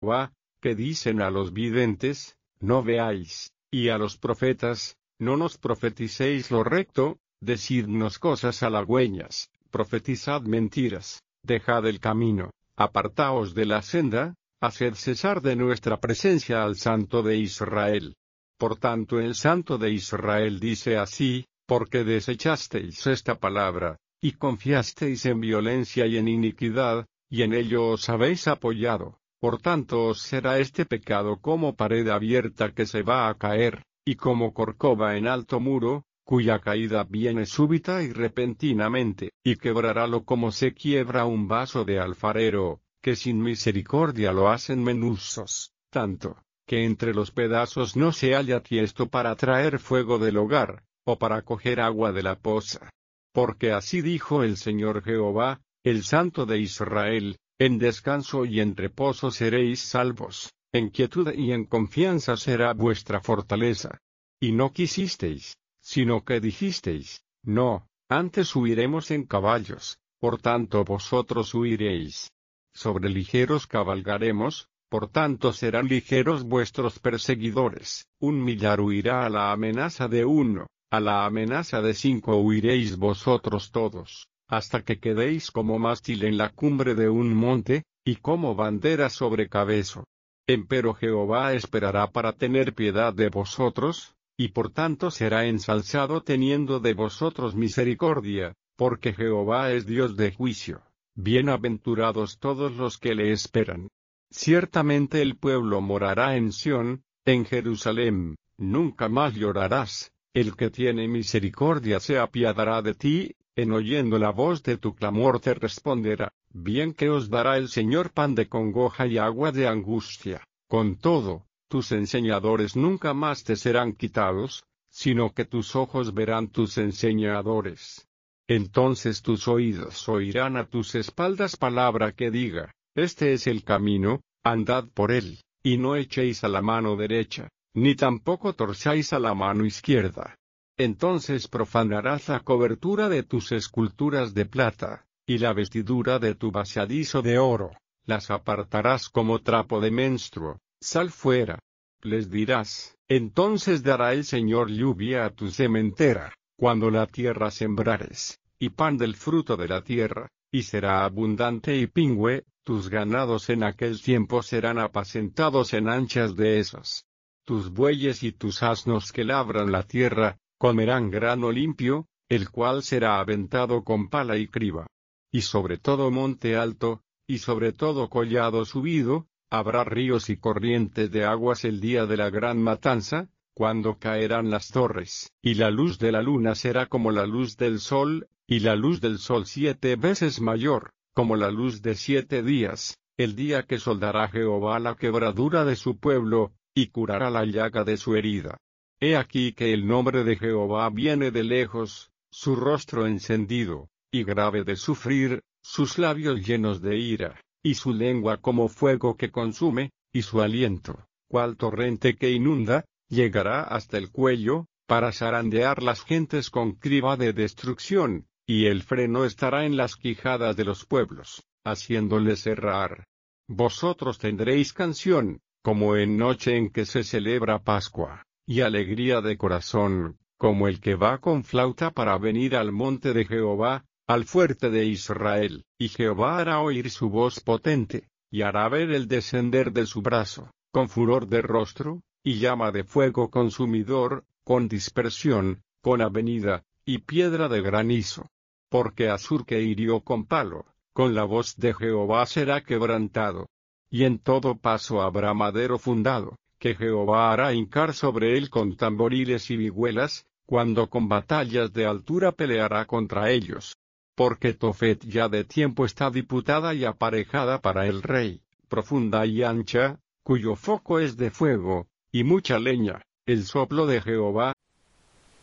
Jehová, que dicen a los videntes, no veáis, y a los profetas, no nos profeticéis lo recto, decidnos cosas halagüeñas, profetizad mentiras, dejad el camino, apartaos de la senda, haced cesar de nuestra presencia al Santo de Israel. Por tanto el Santo de Israel dice así, porque desechasteis esta palabra, y confiasteis en violencia y en iniquidad, y en ello os habéis apoyado, por tanto os será este pecado como pared abierta que se va a caer, y como corcova en alto muro, cuya caída viene súbita y repentinamente, y quebrarálo como se quiebra un vaso de alfarero, que sin misericordia lo hacen menuzos, tanto, que entre los pedazos no se halla tiesto para traer fuego del hogar, o para coger agua de la poza. Porque así dijo el Señor Jehová, el Santo de Israel, en descanso y en reposo seréis salvos, en quietud y en confianza será vuestra fortaleza. Y no quisisteis, sino que dijisteis, no, antes huiremos en caballos, por tanto vosotros huiréis. Sobre ligeros cabalgaremos, por tanto serán ligeros vuestros perseguidores. 1.000.000 huirá a la amenaza de 1, a la amenaza de 5 huiréis vosotros todos, hasta que quedéis como mástil en la cumbre de un monte, y como bandera sobre cabezo. Empero Jehová esperará para tener piedad de vosotros, y por tanto será ensalzado teniendo de vosotros misericordia, porque Jehová es Dios de juicio. Bienaventurados todos los que le esperan. Ciertamente el pueblo morará en Sión, en Jerusalén, nunca más llorarás, el que tiene misericordia se apiadará de ti, en oyendo la voz de tu clamor te responderá, bien que os dará el Señor pan de congoja y agua de angustia, con todo, tus enseñadores nunca más te serán quitados, sino que tus ojos verán tus enseñadores. Entonces tus oídos oirán a tus espaldas palabra que diga, este es el camino, andad por él, y no echéis a la mano derecha, ni tampoco torzáis a la mano izquierda. Entonces profanarás la cobertura de tus esculturas de plata, y la vestidura de tu vaciadizo de oro, las apartarás como trapo de menstruo, sal fuera. Les dirás, entonces dará el Señor lluvia a tu sementera, cuando la tierra sembrares, y pan del fruto de la tierra, y será abundante y pingüe, tus ganados en aquel tiempo serán apacentados en anchas dehesas. Tus bueyes y tus asnos que labran la tierra, comerán grano limpio, el cual será aventado con pala y criba. Y sobre todo monte alto, y sobre todo collado subido, habrá ríos y corrientes de aguas el día de la gran matanza, cuando caerán las torres, y la luz de la luna será como la luz del sol, y la luz del sol 7 veces mayor, como la luz de 7 días, el día que soldará Jehová la quebradura de su pueblo, y curará la llaga de su herida. He aquí que el nombre de Jehová viene de lejos, su rostro encendido, y grave de sufrir, sus labios llenos de ira, y su lengua como fuego que consume, y su aliento, cual torrente que inunda, llegará hasta el cuello, para zarandear las gentes con criba de destrucción, y el freno estará en las quijadas de los pueblos, haciéndoles errar. Vosotros tendréis canción, como en noche en que se celebra Pascua, y alegría de corazón, como el que va con flauta para venir al monte de Jehová, al fuerte de Israel, y Jehová hará oír su voz potente, y hará ver el descender de su brazo, con furor de rostro, y llama de fuego consumidor, con dispersión, con avenida, y piedra de granizo. Porque Asur que hirió con palo, con la voz de Jehová será quebrantado. Y en todo paso habrá madero fundado, que Jehová hará hincar sobre él con tamboriles y vihuelas, cuando con batallas de altura peleará contra ellos. Porque Tofet ya de tiempo está diputada y aparejada para el rey, profunda y ancha, cuyo foco es de fuego, y mucha leña, el soplo de Jehová,